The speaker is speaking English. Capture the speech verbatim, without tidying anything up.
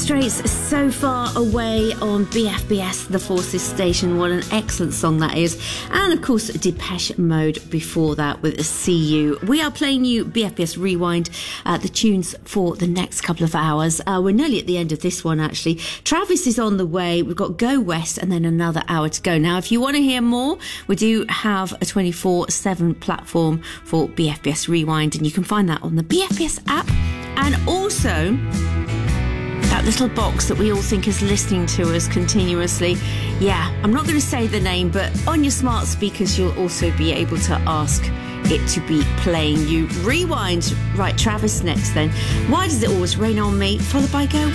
Straits, So Far Away on B F B S, the Forces Station. What an excellent song that is. And of course, Depeche Mode before that with See You. We are playing you B F B S Rewind, uh, the tunes for the next couple of hours. Uh, we're nearly at the end of this one, actually. Travis is on the way. We've got Go West and then another hour to go. Now, if you want to hear more, we do have a twenty-four seven platform for B F B S Rewind, and you can find that on the B F B S app. And also, that little box that we all think is listening to us continuously. Yeah, I'm not going to say the name, but on your smart speakers, you'll also be able to ask it to be playing you Rewind. Right, Travis next then. Why Does It Always Rain on Me? Followed by Go